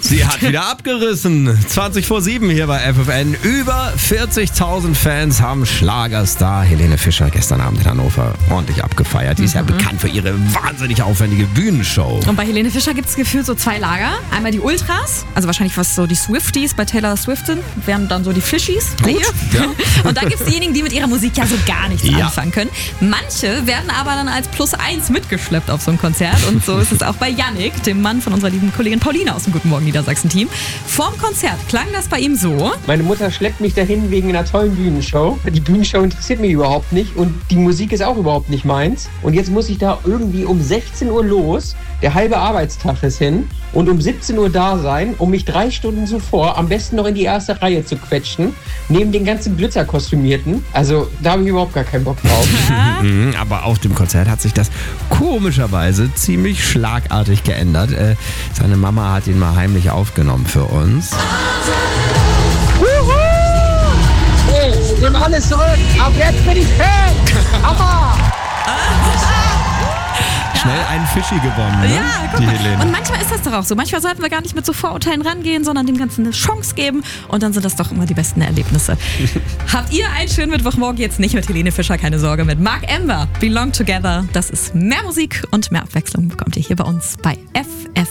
Sie hat wieder abgerissen. 20 vor 7 hier bei FFN. Über 40.000 Fans haben Schlagerstar Helene Fischer gestern Abend in Hannover ordentlich abgefeiert. Die ist ja bekannt für ihre wahnsinnig aufwendige Bühnenshow. Und bei Helene Fischer gibt es gefühlt so zwei Lager. Einmal die Ultras, also wahrscheinlich was so die Swifties bei Taylor Swift sind, wären dann so die Fischies. Gut, ja. Und dann gibt es diejenigen, die mit ihrer Musik ja so gar nichts anfangen können. Manche werden aber dann als +1 mitgeschleppt auf so ein Konzert. Und so ist es auch bei Yannick, dem Mann von unserer lieben Kollegin Paulina aus dem Guten Morgen Niedersachsen-Team. Vorm Konzert klang das bei ihm so. Meine Mutter schleppt mich dahin wegen einer tollen Bühnenshow. Die Bühnenshow interessiert mich überhaupt nicht und die Musik ist auch überhaupt nicht meins. Und jetzt muss ich da irgendwie um 16 Uhr los, der halbe Arbeitstag ist hin und um 17 Uhr da sein, um mich 3 Stunden zuvor am besten noch in die erste Reihe zu quetschen, neben den ganzen Glitzerkostümierten. Also da habe ich überhaupt gar keinen Bock drauf. Aber auf dem Konzert hat sich das komischerweise ziemlich schlagartig geändert. Seine Mama hat ihn mal heimlich aufgenommen für uns. Hey, ich nehme alles zurück. Ab jetzt bin ich Fan. Hammer. Schnell einen Fischi gewonnen, ne? Ja, guck die mal. Helene. Und manchmal ist das doch auch so. Manchmal sollten wir gar nicht mit so Vorurteilen rangehen, sondern dem Ganzen eine Chance geben. Und dann sind das doch immer die besten Erlebnisse. Habt ihr einen schönen Mittwochmorgen? Jetzt nicht mit Helene Fischer, keine Sorge. Mit Mark Ember, Belong Together. Das ist mehr Musik und mehr Abwechslung bekommt ihr hier bei uns bei FFN.